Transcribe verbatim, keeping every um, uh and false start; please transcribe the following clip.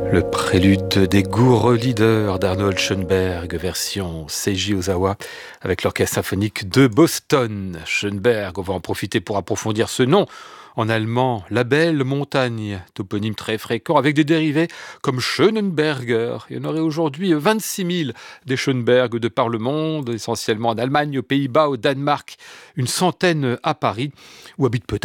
Le prélude des Gurre-Lieder d'Arnold Schoenberg, version Seiji Ozawa, avec l'Orchestre symphonique de Boston. Schoenberg, on va en profiter pour approfondir ce nom. En allemand, la belle montagne, toponyme très fréquent, avec des dérivés comme Schönenberger. Il y en aurait aujourd'hui vingt-six mille des Schoenberg de par le monde, essentiellement en Allemagne, aux Pays-Bas, au Danemark, une centaine à Paris, où habitent peut-être